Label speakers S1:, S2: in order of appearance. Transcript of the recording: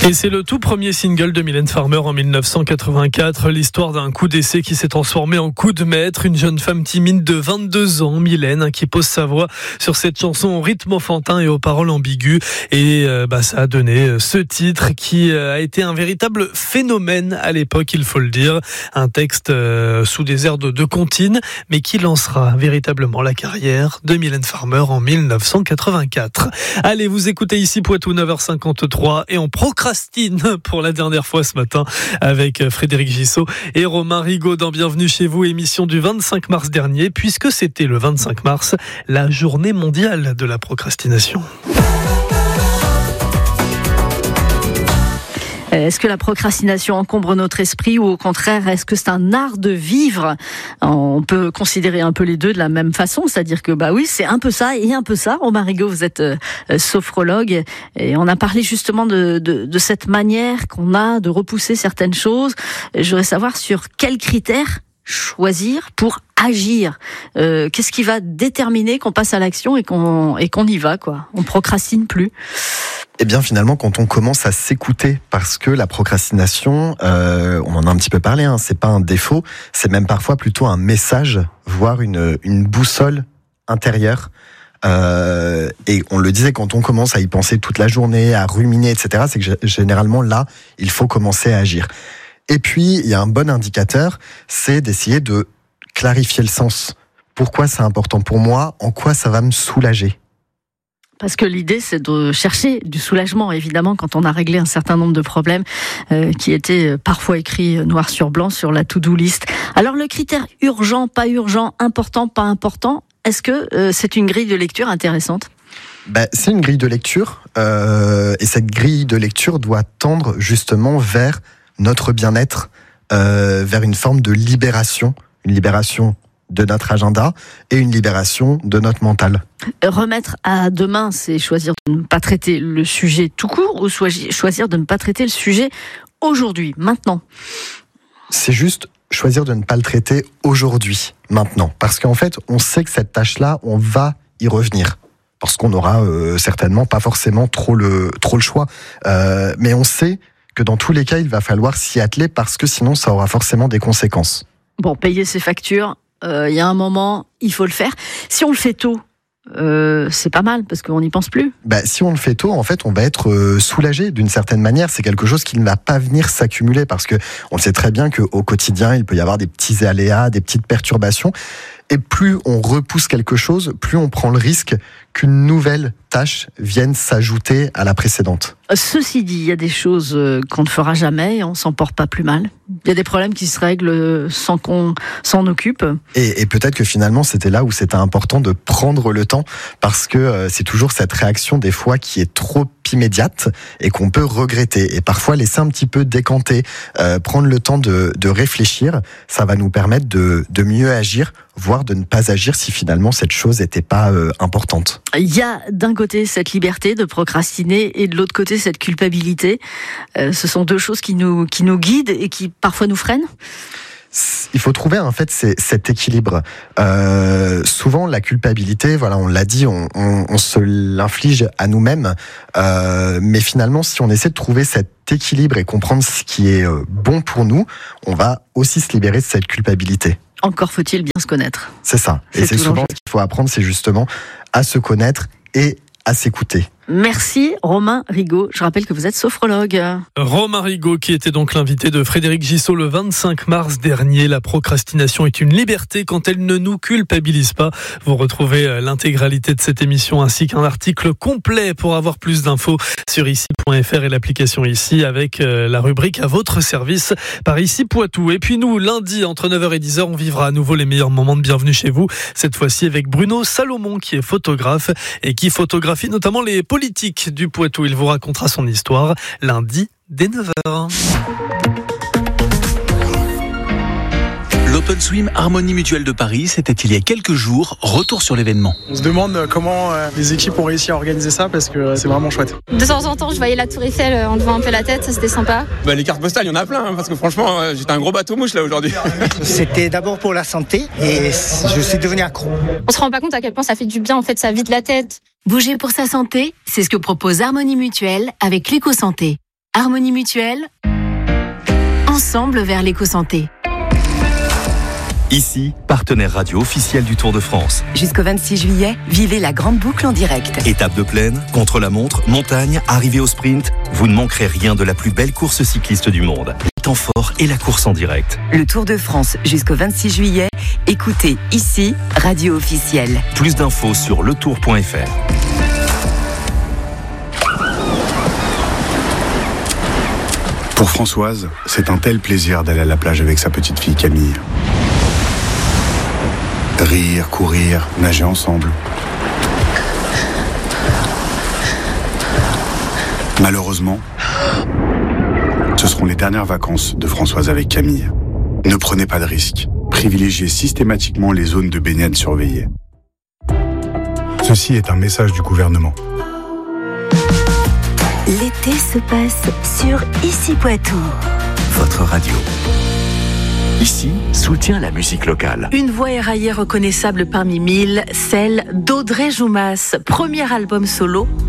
S1: Et c'est le tout premier single de Mylène Farmer en 1984, l'histoire d'un coup d'essai qui s'est transformé en coup de maître. Une jeune femme timide de 22 ans, Mylène, qui pose sa voix sur cette chanson au rythme enfantin et aux paroles ambiguës. Et ça a donné ce titre qui a été un véritable phénomène à l'époque, il faut le dire. Un texte sous des airs de comptine, mais qui lancera véritablement la carrière de Mylène Farmer en 1984. Allez, vous écoutez ici Poitou, 9h53, et on procrastine pour la dernière fois ce matin avec Frédéric Gissot et Romain Rigaud dans Bienvenue chez vous, émission du 25 mars dernier, puisque c'était le 25 mars, la journée mondiale de la procrastination.
S2: Est-ce que la procrastination encombre notre esprit ou au contraire, est-ce que c'est un art de vivre ? On peut considérer un peu les deux de la même façon, c'est-à-dire que oui, c'est un peu ça et un peu ça. Romain Rigaud, vous êtes sophrologue et on a parlé justement de cette manière qu'on a de repousser certaines choses. Je voudrais savoir sur quels critères choisir pour agir. Qu'est-ce qui va déterminer qu'on passe à l'action et qu'on y va, quoi ? On procrastine plus.
S3: Eh bien, finalement, quand on commence à s'écouter, parce que la procrastination, on en a un petit peu parlé, c'est pas un défaut, c'est même parfois plutôt un message, voire une boussole intérieure. Et on le disait, quand on commence à y penser toute la journée, à ruminer, etc., c'est que généralement là, il faut commencer à agir. Et puis, il y a un bon indicateur, c'est d'essayer de clarifier le sens. Pourquoi c'est important pour moi ? En quoi ça va me soulager ?
S2: Parce que l'idée, c'est de chercher du soulagement, évidemment, quand on a réglé un certain nombre de problèmes qui étaient parfois écrits noir sur blanc sur la to-do list. Alors, le critère urgent, pas urgent, important, pas important, est-ce que c'est une grille de lecture intéressante ?
S3: C'est une grille de lecture, et cette grille de lecture doit tendre justement vers notre bien-être, vers une forme de libération, une libération de notre agenda et une libération de notre mental.
S2: Remettre à demain, c'est choisir de ne pas traiter le sujet tout court ou choisir de ne pas traiter le sujet aujourd'hui, maintenant ?
S3: C'est juste choisir de ne pas le traiter aujourd'hui, maintenant. Parce qu'en fait, on sait que cette tâche-là, on va y revenir. Parce qu'on n'aura certainement pas forcément trop le choix. Mais on sait que dans tous les cas, il va falloir s'y atteler parce que sinon, ça aura forcément des conséquences.
S2: Bon, payer ses factures, il y a un moment, il faut le faire. Si on le fait tôt, c'est pas mal parce qu'on n'y pense plus.
S3: Si on le fait tôt, en fait, on va être soulagé d'une certaine manière. C'est quelque chose qui ne va pas venir s'accumuler parce que on sait très bien qu'au quotidien, il peut y avoir des petits aléas, des petites perturbations. Et plus on repousse quelque chose, plus on prend le risque qu'une nouvelle tâche vienne s'ajouter à la précédente.
S2: Ceci dit, il y a des choses qu'on ne fera jamais et on s'en porte pas plus mal. Il y a des problèmes qui se règlent sans qu'on s'en occupe.
S3: Et peut-être que finalement, c'était là où c'était important de prendre le temps parce que c'est toujours cette réaction des fois qui est trop immédiate et qu'on peut regretter. Et parfois, laisser un petit peu décanter, prendre le temps de réfléchir, ça va nous permettre de mieux agir, voire de ne pas agir si finalement cette chose n'était pas importante.
S2: Il y a d'un côté cette liberté de procrastiner et de l'autre côté cette culpabilité. Ce sont deux choses qui nous guident et qui parfois nous freinent.
S3: Il faut trouver en fait cet équilibre. Souvent la culpabilité, on l'a dit, on se l'inflige à nous-mêmes. Mais finalement, si on essaie de trouver cet équilibre et comprendre ce qui est bon pour nous, on va aussi se libérer de cette culpabilité.
S2: Encore faut-il bien se connaître.
S3: C'est ça. Et c'est souvent ce qu'il faut apprendre, c'est justement à se connaître et à s'écouter.
S2: Merci Romain Rigaud. Je rappelle que vous êtes sophrologue.
S1: Romain Rigaud qui était donc l'invité de Frédéric Gissot le 25 mars dernier. La procrastination est une liberté quand elle ne nous culpabilise pas. Vous retrouvez l'intégralité de cette émission ainsi qu'un article complet pour avoir plus d'infos sur ici.fr et l'application Ici avec la rubrique à votre service par Ici Poitou. Et puis nous, lundi entre 9h et 10h, on vivra à nouveau les meilleurs moments de Bienvenue chez vous. Cette fois-ci avec Bruno Salomon qui est photographe et qui photographie notamment les politique du Poitou. Il vous racontera son histoire lundi dès 9h.
S4: L'Open Swim Harmonie Mutuelle de Paris, c'était il y a quelques jours. Retour sur l'événement.
S5: On se demande comment les équipes ont réussi à organiser ça parce que c'est vraiment chouette.
S6: De temps en temps, je voyais la Tour Eiffel en levant un peu la tête, ça c'était sympa.
S7: Les cartes postales, il y en a plein parce que franchement, j'étais un gros bateau-mouche là aujourd'hui.
S8: C'était d'abord pour la santé et je suis devenu accro.
S6: On se rend pas compte à quel point ça fait du bien, en fait, ça vide la tête.
S9: Bouger pour sa santé, c'est ce que propose Harmonie Mutuelle avec l'Éco-Santé. Harmonie Mutuelle, ensemble vers l'éco-santé.
S10: Ici, partenaire radio officiel du Tour de France.
S11: Jusqu'au 26 juillet, vivez la grande boucle en direct.
S10: Étape de plaine, contre-la-montre, montagne, arrivée au sprint, vous ne manquerez rien de la plus belle course cycliste du monde. Les temps forts et la course en direct.
S11: Le Tour de France jusqu'au 26 juillet, écoutez ici, radio officielle.
S10: Plus d'infos sur letour.fr.
S12: Pour Françoise, c'est un tel plaisir d'aller à la plage avec sa petite fille Camille. Rire, courir, nager ensemble. Malheureusement, ce seront les dernières vacances de Françoise avec Camille. Ne prenez pas de risques. Privilégiez systématiquement les zones de baignade surveillées. Ceci est un message du gouvernement.
S13: L'été se passe sur Ici Poitou.
S10: Votre radio. Ici, soutient la musique locale.
S2: Une voix éraillée reconnaissable parmi mille, celle d'Audrey Joumas. Premier album solo,